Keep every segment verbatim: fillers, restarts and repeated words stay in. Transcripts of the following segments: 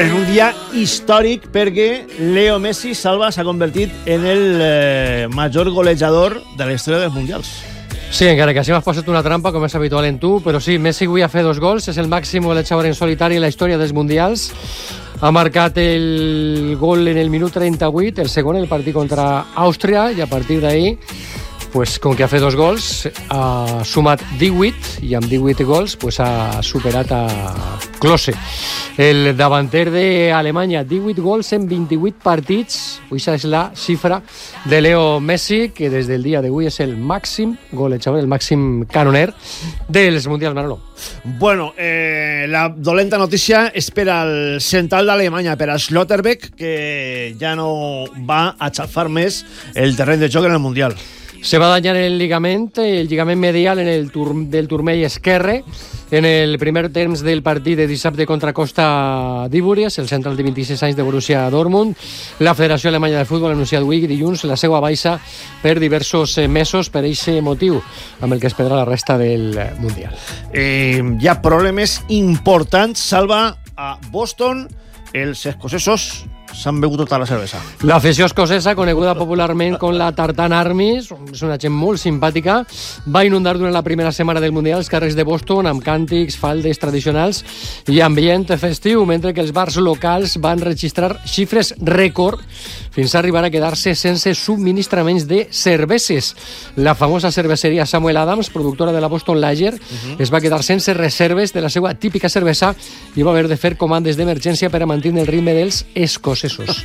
en un dia històric perquè Leo Messi, Salva, s'ha convertit en el eh, major golejador de la història dels Mundials. Sí, encara que així m'has posat una trampa, com és habitual en tu, però sí, Messi avui ha fet dos gols, és el màxim golejador en solitari en la història dels Mundials. Ha marcat el gol en el minut trenta-vuit, el segon el partit contra Àustria, i a partir d'ahir, pues, com que ha fet dos gols, ha sumat divuit, i amb divuit gols pues, ha superat a Klose. El davanter d'Alemanya, divuit gols en vint-i-vuit partits. Aquesta és la xifra de Leo Messi, que des del dia d'avui és el màxim golejador, el màxim canoner dels Mundials, Manolo. Bueno, eh, la dolenta notícia és per al central d'Alemanya, per a Schlotterbeck, que ja no va a xafar més el terreny de joc en el Mundial. Se va dañar el ligament, el lligament medial en el tur del turmell esquerre en el primer temps del partit de dissabte contra Costa d'Ivorias, el central de vint-i-sis anys de Borussia Dortmund. La Federació Alemanya de Futbol ha anunciat avui dilluns la seva baixa per diversos mesos per aquest motiu, amb el que es perdrà la resta del Mundial. Eh, hi ha problemes importants, Salva, a Boston. Els escocesos s'han begut tota la cervesa. L'afició escocesa, coneguda popularment com la Tartan Army, és una gent molt simpàtica, va inundar durant la primera setmana del Mundial els carrers de Boston amb càntics, faldes tradicionals i ambient festiu, mentre que els bars locals van registrar xifres rècord fins a arribar a quedar-se sense subministraments de cerveses. La famosa cerveseria Samuel Adams, productora de la Boston Lager, uh-huh. es va quedar sense reserves de la seva típica cervesa i va haver de fer comandes d'emergència per a mantenir el ritme dels escocesos.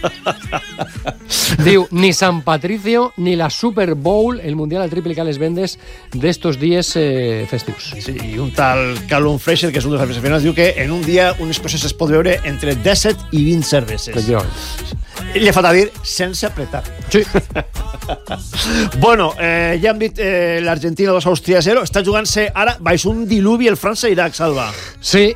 Diu, ni San Patricio ni la Super Bowl, el Mundial ha triplicat les vendes d'estos dies eh, festius. Sí, i un tal Callum Fraser, que és un dels aficionats, diu que en un dia un escocès es pot veure entre disset i vint cerveses. Li falta dir sense apretar. Sí. Bueno, eh, ja hem dit eh, l'Argentina dos a Àustria zero. Està jugant-se ara baix un diluvi el França-Iraq, Salva. Sí,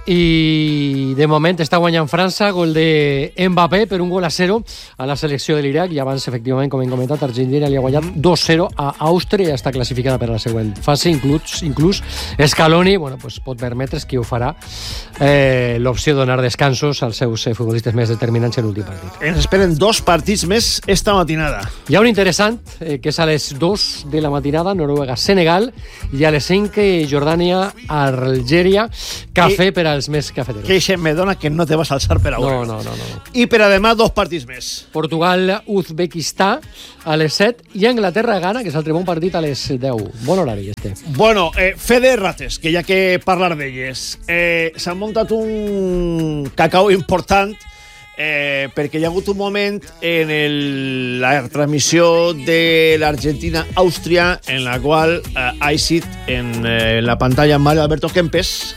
i de moment està guanyant França, gol de Mbappé per un gol a zero a la selecció de l'Iraq, i abans, efectivament, com hem comentat, Argentina li ha guanyat dos zero a Àustria i està classificada per a la següent fase. Inclús, inclús Scaloni, bueno, pues, pot permetre's que ho farà, eh, l'opció de donar descansos als seus eh, futbolistes més determinants en l'últim partit. Ens esperen dos partits més esta matinada. Hi ha un interessant, eh, que és a les dos de la matinada, Noruega-Senegal, i a les cinc, Jordània-Algèria, cafè I, per als més cafeteros. Que això me dona que no te vas a alçar per a no, no, no, no. I per a demà, dos partits més. Portugal-Uzbekistà a les set i Anglaterra-Ghana, que és l'altre bon partit, a les deu. Bon horari, este. Bueno, eh, fe de rates, que hi ha que parlar d'elles. Eh, S'ha muntat un cacau important Eh, perquè hi ha hagut un moment en el, la transmissió de l'Argentina-Àustria en la qual eh, ha eixit en eh, la pantalla Mario Alberto Kempes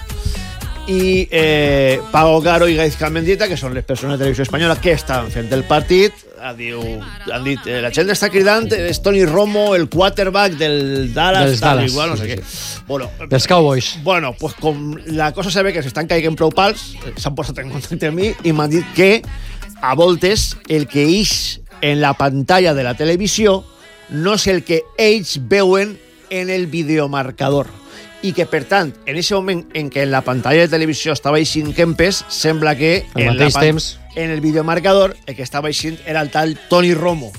i eh, Pago Caro i Gaizka Mendieta, que són les persones de televisió espanyola que estan fent el partit. Diu, han dit, eh, la gent està cridant, és Toni Romo, el quarterback del Dallas, tal, Dallas igual, no sé sí, què. Sí. Bueno, dels Cowboys. Bueno, pues com la cosa se ve que s'estan caigant prou pals, s'han posat en contacte amb mi i m'han dit que a voltes el que ix en la pantalla de la televisió no és el que ells veuen en el videomarcador. I que, per tant, en aquest moment en què en la pantalla de televisió estava eixint Kempes, sembla que en, la temps. en el videomarcador el que estava eixint era el tal Toni Romo.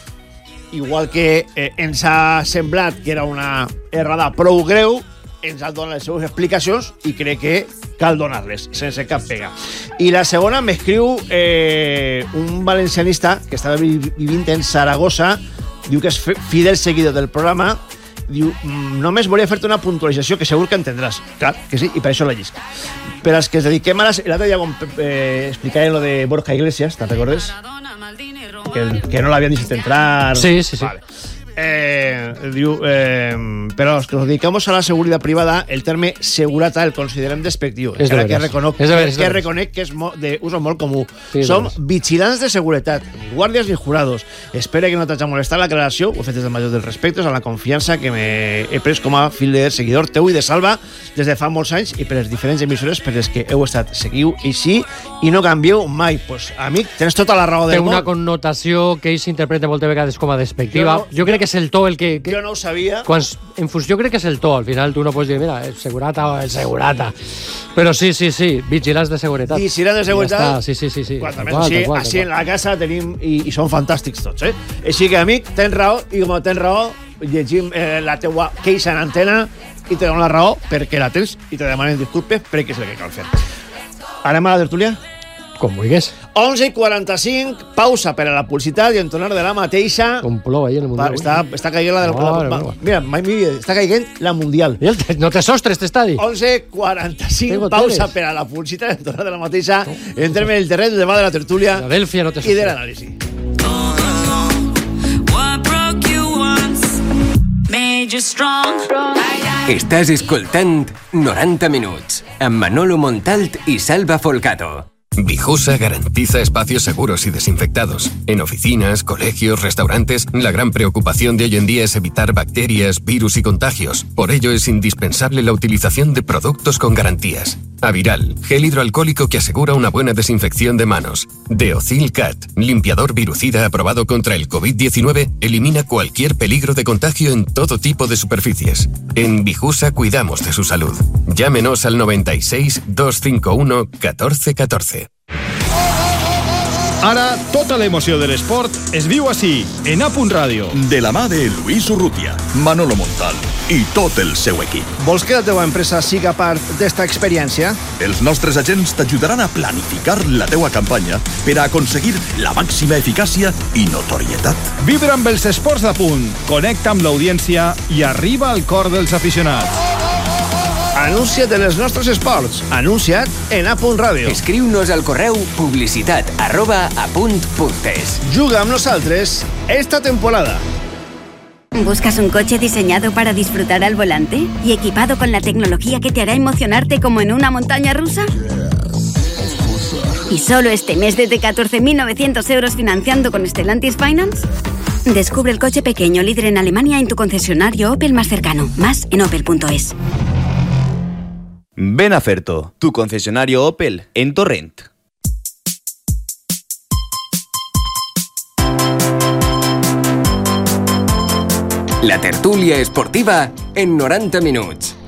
Igual que eh, ens ha semblat que era una errada prou greu, ens ha donat les seves explicacions i crec que cal donar-les, sense cap pega. I la segona m'escriu eh, un valencianista que estava vivint en Saragossa, diu que és fidel seguidor del programa. Diu, només volia fer-te una puntualització que segur que entendràs. Clar, que sí, i per això la llisca. Per als que es dediquem a... L'altre dia, quan eh, explicaré lo de Borja Iglesias, te'n recordes? Que, que no l'havien deixat entrar... Sí, sí, sí. Vale. Eh, diu, eh, però els que nos dedicamos a la seguridad privada, el terme segurata el considerem despectiu. És de veres. Que reconec, és de veres, que reconec que és d'ús molt comú. Sí, Som vigilants de seguretat, ni guàrdies ni jurados. Espero que no t'hagi molestat l'aclaració. Ho he fet des del major dels respectes, a la confiança que he pres com a fiel seguidor teu i de Salva des de fa molts anys i per les diferents emissores per les que heu estat. Seguiu així i no canvieu mai. Pues, amic, tens tota la raó del món. Té una món. connotació que ells interpreten moltes vegades com a despectiva. Jo, no, jo crec que que és el to el que... que jo no ho sabia. Quan, en funció crec que és el to. Al final tu no pots dir, mira, el segurata o el segurata. Però sí, sí, sí, vigilants de seguretat. Vigilants de seguretat. Ja està, sí, sí, sí. sí. Quan, també, qual, així, qual, així en la casa tenim... I, i són fantàstics tots, eh? Així que, amic, tens raó, i com tens raó, llegim eh, la teua queixa en antena i te dono la raó perquè la tens i te demanen disculpes perquè és el que cal fer. Anem a la tertúlia? Com vulguis. onze i quaranta-cinc, pausa per a la publicitat i en tornar de la mateixa... Com plou ahir en el Mundial. Està, està caient la... de la, la, la mira, mai mi vida, està caient la Mundial. No té sostre, este estadi. onze i quaranta-cinc, pausa per a la publicitat i en tornar de la mateixa. Entrem en el terreny del debat de la tertúlia Filadèlfia no té sostre. I de l'anàlisi. Estàs escoltant noranta minuts amb Manolo Montalt y Salva Folcato. Vijusa garantiza espacios seguros y desinfectados. En oficinas, colegios, restaurantes, la gran preocupación de hoy en día es evitar bacterias, virus y contagios. Por ello es indispensable la utilización de productos con garantías. Aviral, gel hidroalcohólico que asegura una buena desinfección de manos. Deocil Cat, limpiador virucida aprobado contra el covid diecinueve, elimina cualquier peligro de contagio en todo tipo de superficies. En Vijusa cuidamos de su salud. Llámenos al noventa y seis, doscientos cincuenta y uno, catorce catorce. Ara, tota l'emoció de l'esport es viu així, en A Punt Ràdio. De la mà de Luis Urrutia, Manolo Montal i tot el seu equip. Vols que la teva empresa siga part d'esta experiència? Els nostres agents t'ajudaran a planificar la teua campanya per a aconseguir la màxima eficàcia i notorietat. Vibra amb els esports d'A Punt, connecta amb l'audiència i arriba al cor dels aficionats. Anuncia't en els nostres esports. Anuncia't en A Punt Ràdio. Escriu-nos al correu publicitat arroba apunt.es. Juga amb nosaltres esta temporada. ¿Buscas un coche diseñado para disfrutar al volante y equipado con la tecnología que te hará emocionarte como en una montaña rusa? ¿Y solo este mes desde catorce mil novecientos euros financiando con Stellantis Finance? Descubre el coche pequeño líder en Alemania en tu concesionario Opel más cercano. Más en opel punto es. Ven a Ferto, tu concesionario Opel en Torrent. La tertúlia esportiva en noranta minuts.